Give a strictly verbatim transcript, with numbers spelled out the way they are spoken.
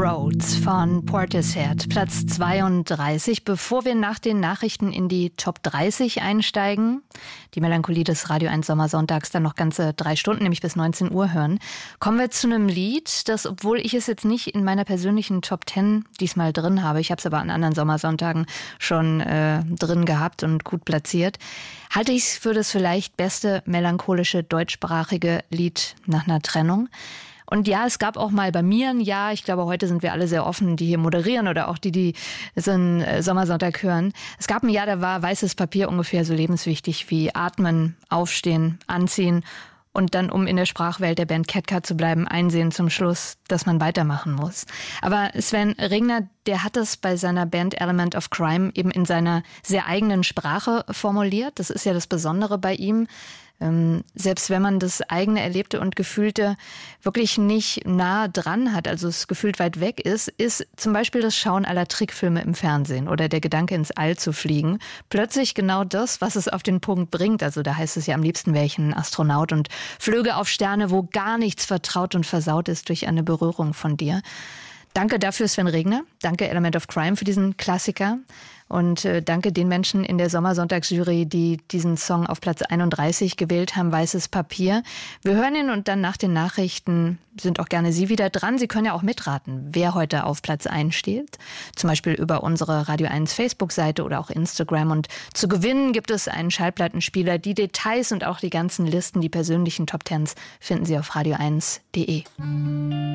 Roads von Portishead, Platz zweiunddreißig. Bevor wir nach den Nachrichten in die Top dreißig einsteigen, die Melancholie des Radio eins Sommersonntags dann noch ganze drei Stunden, nämlich bis neunzehn Uhr hören, kommen wir zu einem Lied, das, obwohl ich es jetzt nicht in meiner persönlichen Top zehn diesmal drin habe, ich habe es aber an anderen Sommersonntagen schon äh, drin gehabt und gut platziert, halte ich es für das vielleicht beste melancholische deutschsprachige Lied nach einer Trennung. Und ja, es gab auch mal bei mir ein Jahr, ich glaube, heute sind wir alle sehr offen, die hier moderieren oder auch die, die so einen Sommersonntag hören. Es gab ein Jahr, da war weißes Papier ungefähr so lebenswichtig wie Atmen, Aufstehen, Anziehen und dann, um in der Sprachwelt der Band Ketka zu bleiben, einsehen zum Schluss, dass man weitermachen muss. Aber Sven Regner, der hat das bei seiner Band Element of Crime eben in seiner sehr eigenen Sprache formuliert. Das ist ja das Besondere bei ihm. Ähm, selbst wenn man das eigene Erlebte und Gefühlte wirklich nicht nah dran hat, also es gefühlt weit weg ist, ist zum Beispiel das Schauen aller Trickfilme im Fernsehen oder der Gedanke ins All zu fliegen plötzlich genau das, was es auf den Punkt bringt. Also da heißt es ja, am liebsten wäre ich ein Astronaut und flöge auf Sterne, wo gar nichts vertraut und versaut ist durch eine Berührung von dir. Danke dafür, Sven Regner. Danke Element of Crime für diesen Klassiker. Und äh, danke den Menschen in der Sommersonntagsjury, die diesen Song auf Platz einunddreißig gewählt haben, Weißes Papier. Wir hören ihn und dann nach den Nachrichten sind auch gerne Sie wieder dran. Sie können ja auch mitraten, wer heute auf Platz eins steht. Zum Beispiel über unsere Radio eins Facebook-Seite oder auch Instagram. Und zu gewinnen gibt es einen Schallplattenspieler. Die Details und auch die ganzen Listen, die persönlichen Top Tens finden Sie auf radio eins punkt de.